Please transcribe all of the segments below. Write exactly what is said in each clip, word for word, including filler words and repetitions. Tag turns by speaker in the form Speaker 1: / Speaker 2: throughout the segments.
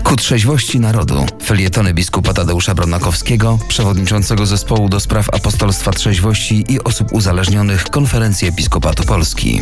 Speaker 1: Ku trzeźwości narodu. Felietony biskupa Tadeusza Bronakowskiego, przewodniczącego zespołu do spraw apostolstwa trzeźwości i osób uzależnionych Konferencji Episkopatu Polski.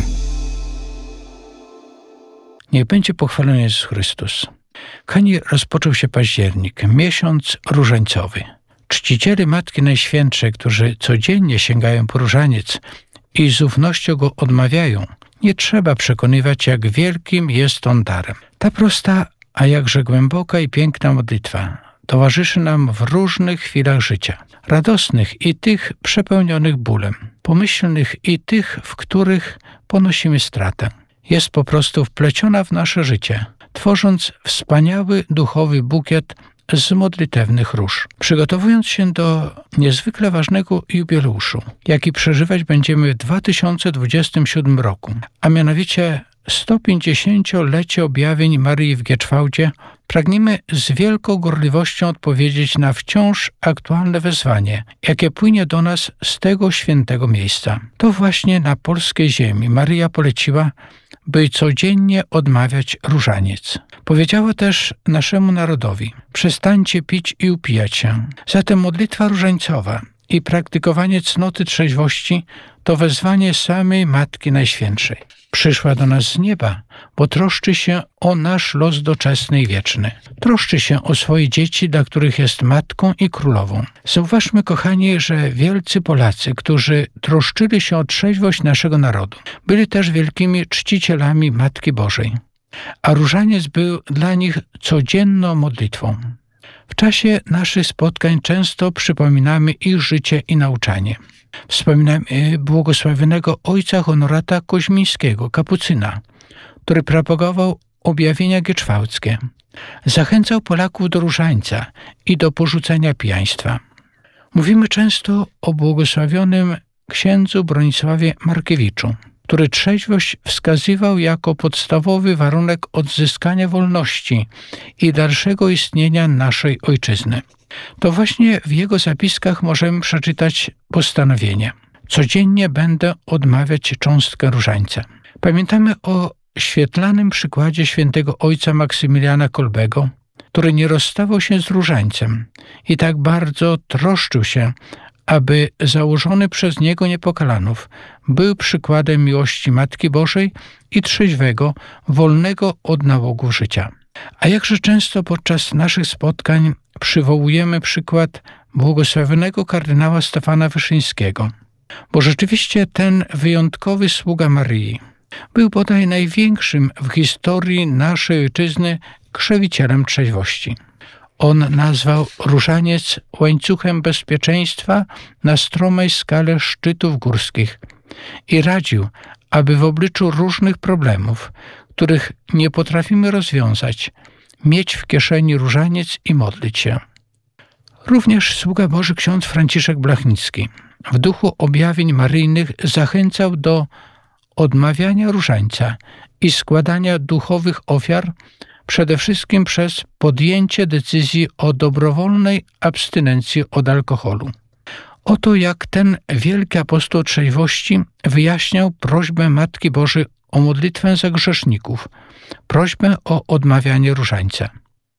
Speaker 2: Niech będzie pochwalony Jezus Chrystus. Kochani, rozpoczął się październik, miesiąc różańcowy. Czciciele Matki Najświętszej, którzy codziennie sięgają po różaniec i z ufnością go odmawiają, nie trzeba przekonywać, jak wielkim jest on darem. Ta prosta, a jakże głęboka i piękna modlitwa towarzyszy nam w różnych chwilach życia. Radosnych i tych przepełnionych bólem, pomyślnych i tych, w których ponosimy stratę. Jest po prostu wpleciona w nasze życie, tworząc wspaniały duchowy bukiet z modlitewnych róż. Przygotowując się do niezwykle ważnego jubileuszu, jaki przeżywać będziemy w dwa tysiące dwudziestym siódmym roku, a mianowicie sto pięćdziesięciolecie objawień Maryi w Gieczwałdzie, pragniemy z wielką gorliwością odpowiedzieć na wciąż aktualne wezwanie, jakie płynie do nas z tego świętego miejsca. To właśnie na polskiej ziemi Maryja poleciła, by codziennie odmawiać różaniec. Powiedziała też naszemu narodowi: przestańcie pić i upijać się. Zatem modlitwa różańcowa i praktykowanie cnoty trzeźwości to wezwanie samej Matki Najświętszej. Przyszła do nas z nieba, bo troszczy się o nasz los doczesny i wieczny. Troszczy się o swoje dzieci, dla których jest matką i królową. Zauważmy, kochani, że wielcy Polacy, którzy troszczyli się o trzeźwość naszego narodu, byli też wielkimi czcicielami Matki Bożej, a różaniec był dla nich codzienną modlitwą. W czasie naszych spotkań często przypominamy ich życie i nauczanie. Wspominamy błogosławionego ojca Honorata Koźmińskiego, kapucyna, który propagował objawienia gieczwałdzkie. Zachęcał Polaków do różańca i do porzucenia pijaństwa. Mówimy często o błogosławionym księdzu Bronisławie Markiewiczu, który trzeźwość wskazywał jako podstawowy warunek odzyskania wolności i dalszego istnienia naszej ojczyzny. To właśnie w jego zapiskach możemy przeczytać postanowienie: codziennie będę odmawiać cząstkę różańca. Pamiętamy o świetlanym przykładzie świętego ojca Maksymiliana Kolbego, który nie rozstawał się z różańcem i tak bardzo troszczył się, aby założony przez niego Niepokalanów był przykładem miłości Matki Bożej i trzeźwego, wolnego od nałogów życia. A jakże często podczas naszych spotkań przywołujemy przykład błogosławionego kardynała Stefana Wyszyńskiego, bo rzeczywiście ten wyjątkowy sługa Maryi był bodaj największym w historii naszej ojczyzny krzewicielem trzeźwości. On nazwał różaniec łańcuchem bezpieczeństwa na stromej skale szczytów górskich i radził, aby w obliczu różnych problemów, których nie potrafimy rozwiązać, mieć w kieszeni różaniec i modlić się. Również sługa Boży ksiądz Franciszek Blachnicki w duchu objawień maryjnych zachęcał do odmawiania różańca i składania duchowych ofiar, przede wszystkim przez podjęcie decyzji o dobrowolnej abstynencji od alkoholu. Oto jak ten wielki apostoł trzeźwości wyjaśniał prośbę Matki Bożej o modlitwę za grzeszników, prośbę o odmawianie różańca.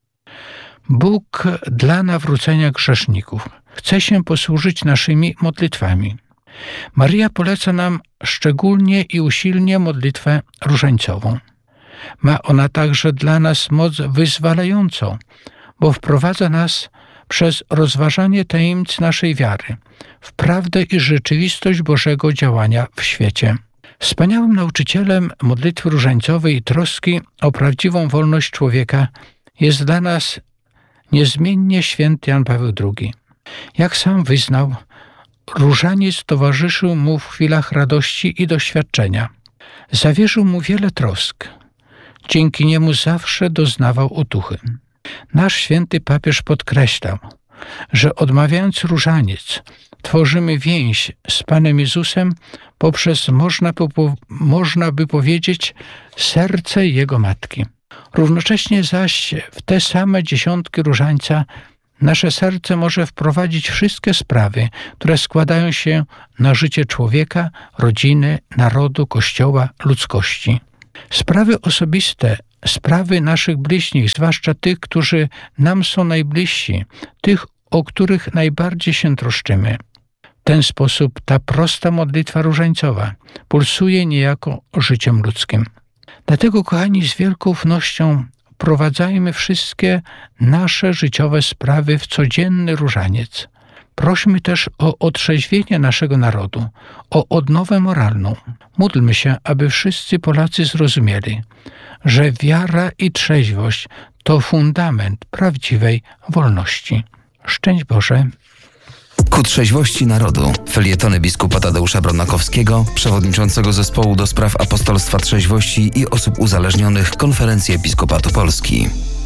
Speaker 2: Bóg dla nawrócenia grzeszników chce się posłużyć naszymi modlitwami. Maryja poleca nam szczególnie i usilnie modlitwę różańcową. Ma ona także dla nas moc wyzwalającą, bo wprowadza nas przez rozważanie tajemnic naszej wiary w prawdę i rzeczywistość Bożego działania w świecie. Wspaniałym nauczycielem modlitwy różańcowej i troski o prawdziwą wolność człowieka jest dla nas niezmiennie święty Jan Paweł drugi. Jak sam wyznał, różaniec towarzyszył mu w chwilach radości i doświadczenia. Zawierzył mu wiele trosk. Dzięki niemu zawsze doznawał otuchy. Nasz święty papież podkreślał, że odmawiając różaniec, tworzymy więź z Panem Jezusem poprzez, można by, można by powiedzieć, serce Jego Matki. Równocześnie zaś w te same dziesiątki różańca nasze serce może wprowadzić wszystkie sprawy, które składają się na życie człowieka, rodziny, narodu, Kościoła, ludzkości. Sprawy osobiste sprawy naszych bliźnich, zwłaszcza tych, którzy nam są najbliżsi, tych, o których najbardziej się troszczymy. W ten sposób ta prosta modlitwa różańcowa pulsuje niejako życiem ludzkim. Dlatego, kochani, z wielką ufnością wprowadzajmy wszystkie nasze życiowe sprawy w codzienny różaniec. Prośmy też o otrzeźwienie naszego narodu, o odnowę moralną. Módlmy się, aby wszyscy Polacy zrozumieli, że wiara i trzeźwość to fundament prawdziwej wolności. Szczęść Boże.
Speaker 1: Ku trzeźwości narodu. Felietony biskupa Tadeusza Brodnakowskiego, przewodniczącego zespołu do spraw apostolstwa trzeźwości i osób uzależnionych Konferencji Episkopatu Polski.